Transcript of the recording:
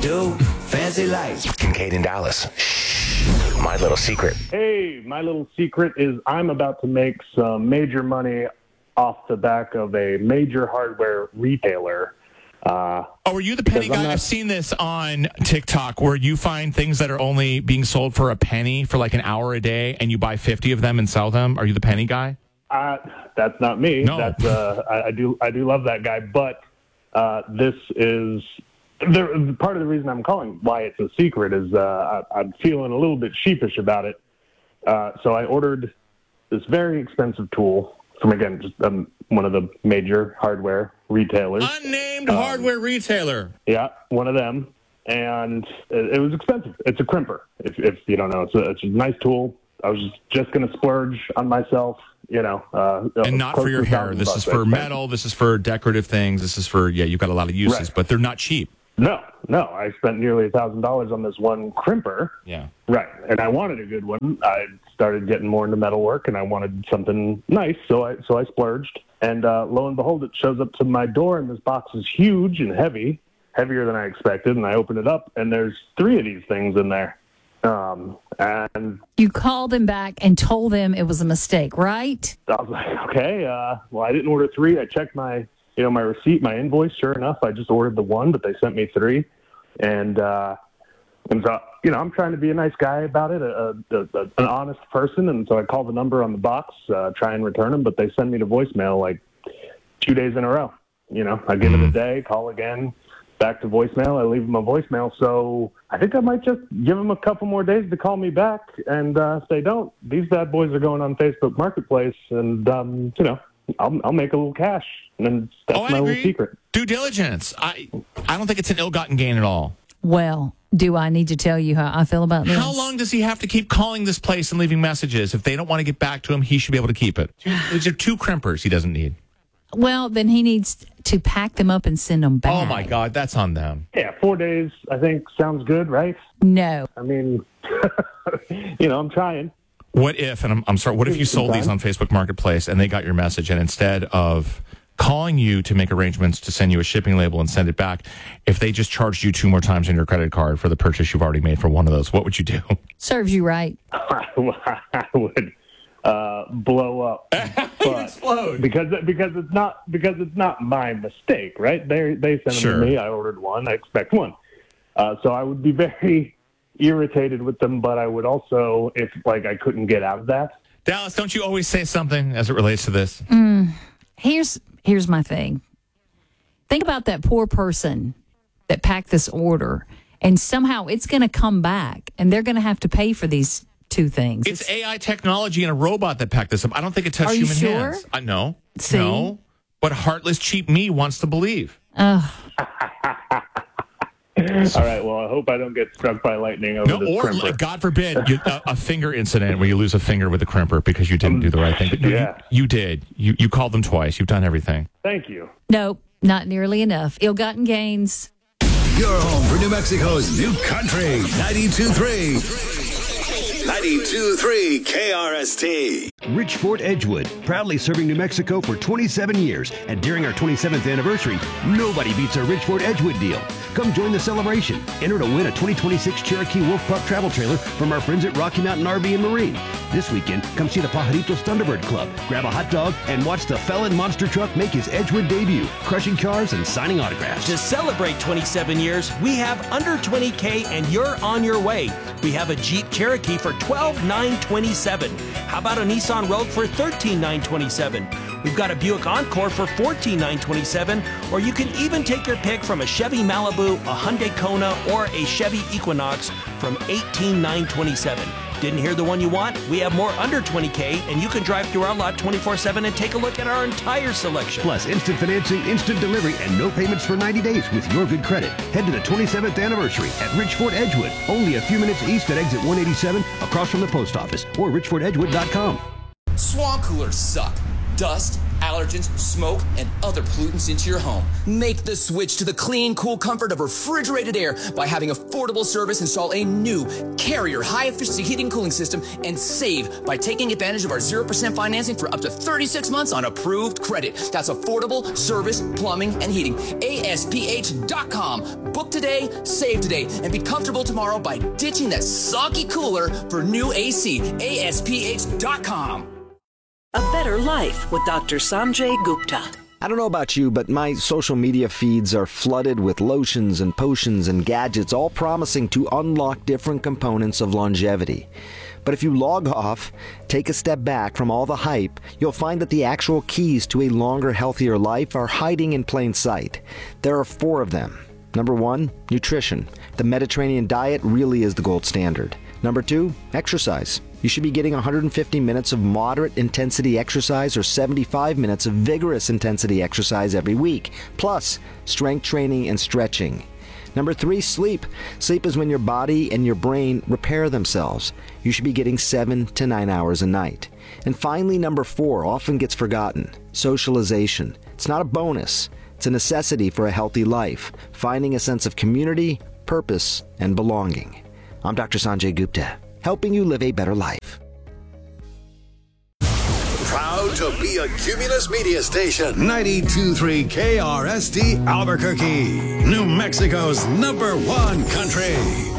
do. Fancy life. Kincaid in Dallas. Shh. My little secret. Hey, my little secret is I'm about to make some major money off the back of a major hardware retailer. Are you the penny guy? I've seen this on TikTok where you find things that are only being sold for a penny for like an hour a day, and you buy 50 of them and sell them. Are you the penny guy? That's not me. No. That's I do love that guy, but this is part of the reason I'm calling why it's a secret is I'm feeling a little bit sheepish about it. So I ordered this very expensive tool from, again, just one of the major hardware retailers. Unnamed hardware retailer. Yeah, one of them. And it was expensive. It's a crimper, if you don't know. It's a nice tool. I was just going to splurge on myself, and not for your hair. This is for metal. This is for decorative things. This is for, you've got a lot of uses, right. But they're not cheap. No. I spent nearly $1,000 on this one crimper. Yeah. Right. And I wanted a good one. I started getting more into metalwork, and I wanted something nice, so I splurged. And lo and behold, it shows up to my door, and this box is huge and heavy, heavier than I expected. And I open it up, and there's 3 of these things in there. And you called them back and told them it was a mistake, right? I was like, okay, well, I didn't order 3. I checked my receipt, my invoice. Sure enough, I just ordered the 1, but they sent me 3. And so, I'm trying to be a nice guy about it, an honest person. And so I call the number on the box, try and return them, but they send me to voicemail like 2 days in a row. I give it a day, call again, back to voicemail. I leave them a voicemail. So I think I might just give them a couple more days to call me back. And if they don't, these bad boys are going on Facebook Marketplace, and I'll make a little cash. And then that's my little secret. Due diligence. I don't think it's an ill-gotten gain at all. Well, do I need to tell you how I feel about this? How long does he have to keep calling this place and leaving messages? If they don't want to get back to him, he should be able to keep it. These are 2 crimpers he doesn't need. Well, then he needs to pack them up and send them back. Oh, my God. That's on them. Yeah, 4 days, I think, sounds good, right? No. I mean, I'm trying. What if, and I'm sorry, what if you sold these on Facebook Marketplace and they got your message, and instead of calling you to make arrangements to send you a shipping label and send it back, if they just charged you 2 more times on your credit card for the purchase you've already made for one of those, what would you do? Serves you right. I would blow up. You'd explode. Because it's not my mistake, right? They sent them to me. I ordered 1. I expect 1. So I would be very irritated with them, but I would also, if I couldn't get out of that. Dallas, don't you always say something as it relates to this? Here's my thing. Think about that poor person that packed this order, and somehow it's going to come back, and they're going to have to pay for these 2 things. It's AI technology and a robot that packed this up. I don't think it touched human hands. No. See? No. But heartless, cheap me wants to believe. All right, well, I hope I don't get struck by lightning over this crimper. Or, God forbid, a finger incident where you lose a finger with a crimper because you didn't do the right thing. But no, you did. You called them twice. You've done everything. Thank you. Nope, not nearly enough. Ill-gotten gains. Your home for New Mexico's new country, 92.3. 92.3 KRST. Richford Edgewood, proudly serving New Mexico for 27 years. And during our 27th anniversary, nobody beats our Richford Edgewood deal. Come join the celebration. Enter to win a 2026 Cherokee Wolf Pup travel trailer from our friends at Rocky Mountain RV and Marine. This weekend, come see the Pajaritos Thunderbird Club, grab a hot dog, and watch the Felon monster truck make his Edgewood debut, crushing cars and signing autographs. To celebrate 27 years, we have under 20K and you're on your way. We have a Jeep Cherokee for $12,927. How about a Nissan Rogue for $13,927? We've got a Buick Encore for $14,927, or you can even take your pick from a Chevy Malibu, a Hyundai Kona, or a Chevy Equinox from $18,927. Didn't hear the one you want? We have more under 20K, and you can drive through our lot 24/7 and take a look at our entire selection. Plus, instant financing, instant delivery, and no payments for 90 days with your good credit. Head to the 27th anniversary at Richford Edgewood, only a few minutes east at exit 187, across from the post office, or richfordedgewood.com. Swamp coolers suck. Dust, allergens, smoke, and other pollutants into your home. Make the switch to the clean, cool comfort of refrigerated air by having Affordable Service install a new Carrier high-efficiency heating and cooling system and save by taking advantage of our 0% financing for up to 36 months on approved credit. That's Affordable Service Plumbing and Heating. ASPH.com. Book today, save today, and be comfortable tomorrow by ditching that soggy cooler for new AC. ASPH.com. A Better Life with Dr. Sanjay Gupta. I don't know about you, but my social media feeds are flooded with lotions and potions and gadgets, all promising to unlock different components of longevity. But if you log off, take a step back from all the hype, you'll find that the actual keys to a longer, healthier life are hiding in plain sight. There are 4 of them. Number 1, nutrition. The Mediterranean diet really is the gold standard. Number 2, exercise. You should be getting 150 minutes of moderate intensity exercise or 75 minutes of vigorous intensity exercise every week, plus strength training and stretching. Number 3, sleep. Sleep is when your body and your brain repair themselves. You should be getting 7 to 9 hours a night. And finally, number 4 often gets forgotten. Socialization. It's not a bonus. It's a necessity for a healthy life, finding a sense of community, purpose, and belonging. I'm Dr. Sanjay Gupta, helping you live a better life. Proud to be a Cumulus Media Station. 92.3 KRST Albuquerque, New Mexico's #1 country.